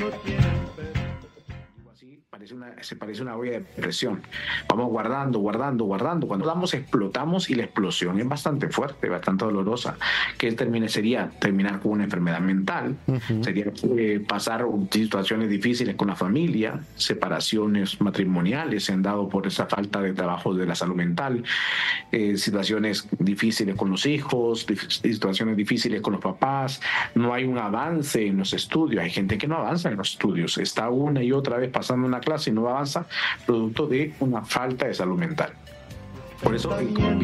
Así se parece una olla de presión. Vamos guardando, guardando, guardando. Cuando damos, explotamos y la explosión es bastante fuerte, bastante dolorosa. Que sería terminar con una enfermedad mental, sería pasar situaciones difíciles con la familia, separaciones matrimoniales se han dado por esa falta de trabajo de la salud mental, situaciones difíciles con los hijos, situaciones difíciles con los papás, no hay un avance en los estudios, hay gente que no avanza en los estudios, está una y otra vez pasando una clase y no avanza, producto de una falta de salud mental. Por eso, como